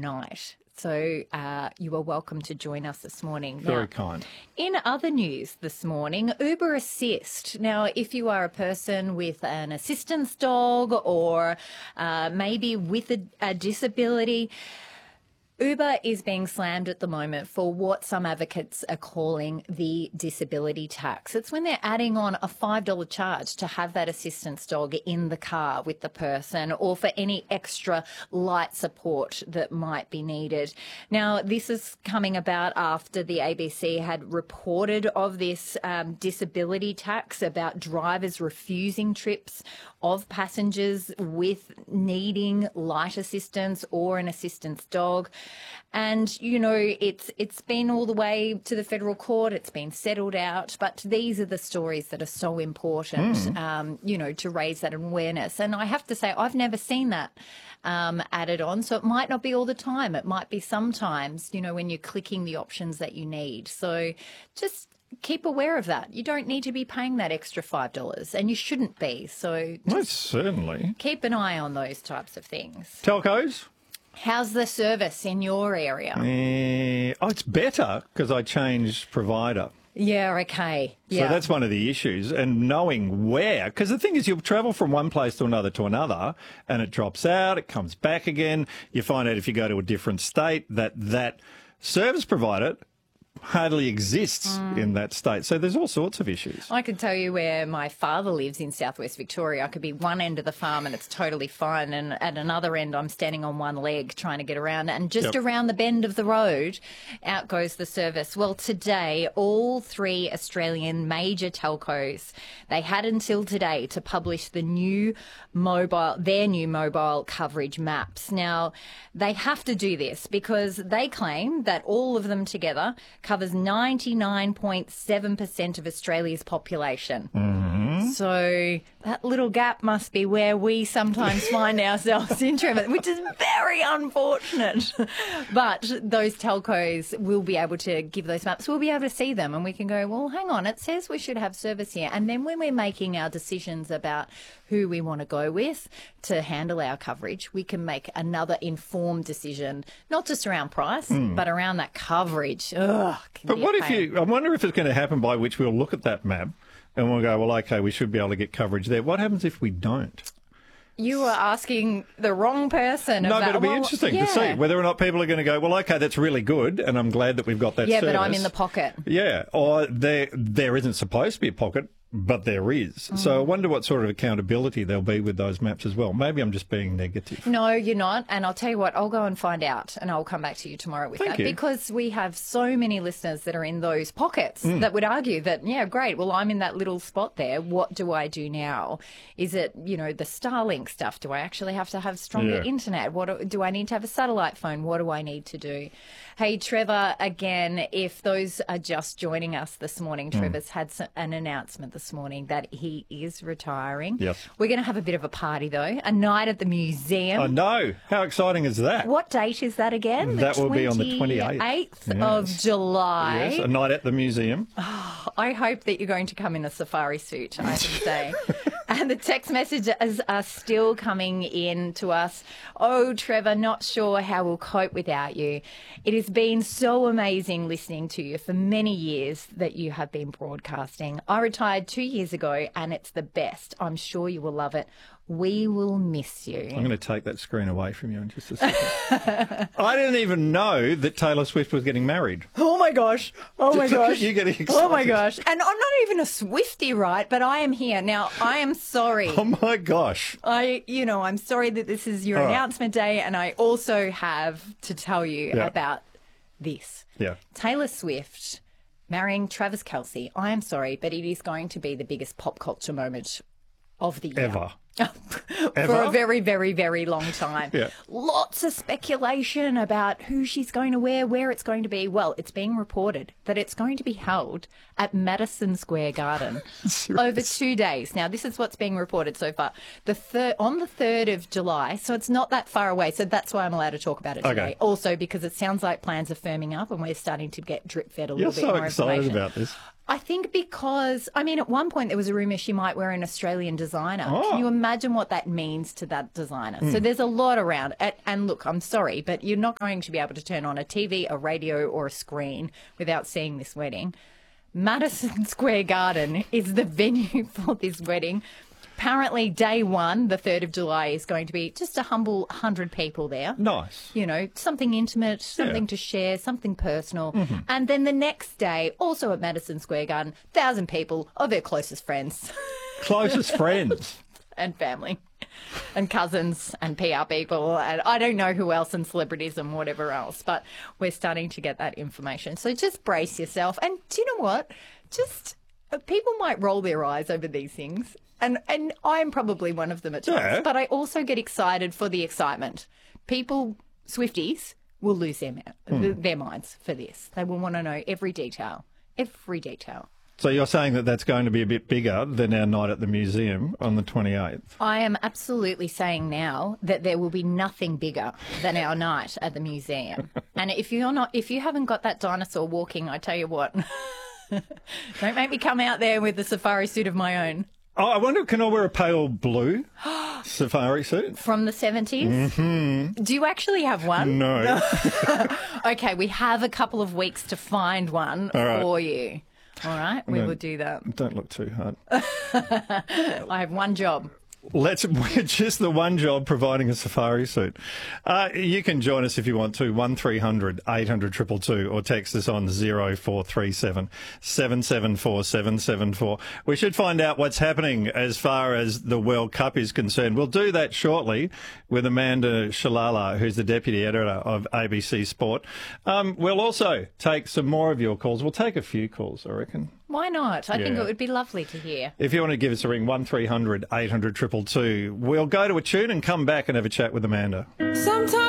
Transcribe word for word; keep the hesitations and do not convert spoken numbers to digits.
night. So uh, you are welcome to join us this morning. Very now, kind. In other news this morning, Uber Assist. Now, if you are a person with an assistance dog or uh, maybe with a, a disability, Uber is being slammed at the moment for what some advocates are calling the disability tax. It's when they're adding on a five dollar charge to have that assistance dog in the car with the person or for any extra light support that might be needed. Now, this is coming about after the A B C had reported of this um, disability tax about drivers refusing trips of passengers with needing light assistance or an assistance dog. And, you know, it's it's been all the way to the federal court. It's been settled out. But these are the stories that are so important, mm. um, you know, to raise that awareness. And I have to say, I've never seen that um, added on. So it might not be all the time. It might be sometimes, you know, when you're clicking the options that you need. So just keep aware of that. You don't need to be paying that extra five dollars and you shouldn't be. So Most certainly. Keep an eye on those types of things. Telcos? How's the service in your area? Uh, oh, it's better because I changed provider. Yeah, okay. Yeah. So that's one of the issues, and knowing where, because the thing is you'll travel from one place to another to another and it drops out, it comes back again. You find out if you go to a different state that that service provider hardly exists mm. in that state. So there's all sorts of issues. I can tell you where my father lives in southwest Victoria. I could be one end of the farm and it's totally fine, and at another end I'm standing on one leg trying to get around, and just yep. around the bend of the road out goes the service. Well, today all three Australian major telcos, they had until today to publish the new mobile their new mobile coverage maps. Now, they have to do this because they claim that all of them together covers ninety-nine point seven percent of Australia's population. Mm-hmm. So that little gap must be where we sometimes find ourselves in, Trevor, which is very unfortunate. But those telcos will be able to give those maps. We'll be able to see them and we can go, well, hang on, it says we should have service here. And then when we're making our decisions about who we want to go with to handle our coverage, we can make another informed decision, not just around price, mm. but around that coverage. Ugh, but what if you, I wonder if it's going to happen by which we'll look at that map and we'll go, well, okay, we should be able to get coverage there. What happens if we don't? You are asking the wrong person. No, about, but it'll be well, interesting yeah. to see whether or not people are going to go, well, okay, that's really good, and I'm glad that we've got that yeah, service. but I'm in the pocket. Yeah, or there there isn't supposed to be a pocket, but there is. Mm. So I wonder what sort of accountability there'll be with those maps as well. Maybe I'm just being negative. No, you're not. And I'll tell you what, I'll go and find out and I'll come back to you tomorrow with Thank that. you. Because we have so many listeners that are in those pockets mm. that would argue that, yeah, great, well, I'm in that little spot there. What do I do now? Is it, you know, the Starlink stuff? Do I actually have to have stronger yeah. internet? What do, do I need to have a satellite phone? What do I need to do? Hey, Trevor, again, if those are just joining us this morning, mm. Trevor's had an announcement this morning that he is retiring. Yes. We're going to have a bit of a party, though, a night at the museum. I know. How exciting is that? What date is that again? That the will be on the twenty-eighth. twenty-eighth Yes. of July. Yes, a night at the museum. Oh, I hope that you're going to come in a safari suit, I should say. And the text messages are still coming in to us. Oh, Trevor, not sure how we'll cope without you. It has been so amazing listening to you for many years that you have been broadcasting. I retired two years ago and it's the best. I'm sure you will love it. We will miss you. I'm going to take that screen away from you in just a second. I didn't even know that Taylor Swift was getting married. Oh, my gosh. Oh, my gosh. You're getting excited. Oh, my gosh. And I'm not even a Swiftie, right? But I am here. Now, I am sorry. Oh, my gosh. I, you know, I'm sorry that this is your All right. announcement day. And I also have to tell you Yeah. about this. Yeah. Taylor Swift marrying Travis Kelce. I am sorry, but it is going to be the biggest pop culture moment of the year. Ever. For Ever? a very, very, very long time. Yeah. Lots of speculation about who she's going to wear, where it's going to be. Well, it's being reported that it's going to be held at Madison Square Garden over two days. Now, this is what's being reported so far. The third, on the third of July, so it's not that far away. So that's why I'm allowed to talk about it today. Okay. Also, because it sounds like plans are firming up and we're starting to get drip-fed a little You're bit so more excited information. about this. I think because, I mean, at one point there was a rumour she might wear an Australian designer. Oh. Can you imagine? imagine what that means to that designer. Mm. So there's a lot around it. And look, I'm sorry, but you're not going to be able to turn on a T V, a radio or a screen without seeing this wedding. Madison Square Garden is the venue for this wedding. Apparently, day one, the third of July, is going to be just a humble one hundred people there. Nice. You know, something intimate, something yeah. to share, something personal. Mm-hmm. And then the next day, also at Madison Square Garden, one thousand people of their closest friends. Closest friends? And family. And cousins and P R people. And I don't know who else, and celebrities and whatever else. But we're starting to get that information. So just brace yourself. And do you know what? Just people might roll their eyes over these things. And and I'm probably one of them at times, yeah. but I also get excited for the excitement. People, Swifties, will lose their, hmm. their minds for this. They will want to know every detail, every detail. So you're saying that that's going to be a bit bigger than our night at the museum on the twenty-eighth? I am absolutely saying now that there will be nothing bigger than our night at the museum. And if you're not, if you haven't got that dinosaur walking, I tell you what, don't make me come out there with a safari suit of my own. Oh, I wonder, can I wear a pale blue safari suit? From the seventies? Mm-hmm. Do you actually have one? No. Okay, we have a couple of weeks to find one right. for you. All right, we no, will do that. Don't look too hard. I have one job. Let's just the one job, providing a safari suit. Uh, you can join us if you want to, one three hundred eight hundred two two two, or text us on zero four three seven seven seven four seven seven four. We should find out what's happening as far as the World Cup is concerned. We'll do that shortly with Amanda Shalala, who's the Deputy Editor of A B C Sport. Um, we'll also take some more of your calls. We'll take a few calls, I reckon. Why not? I yeah. think it would be lovely to hear. If you want to give us a ring, one three hundred eight hundred two two two. We'll go to a tune and come back and have a chat with Amanda. Sometimes